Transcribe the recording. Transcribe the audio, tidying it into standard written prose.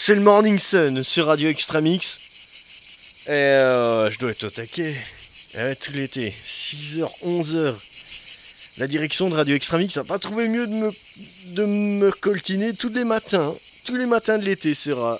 C'est le Morning Sun sur Radio Extramix. Et je dois être au taquet. Tout l'été, 6h, 11h. La direction de Radio Extramix n'a pas trouvé mieux de me coltiner tous les matins. Tous les matins de l'été sur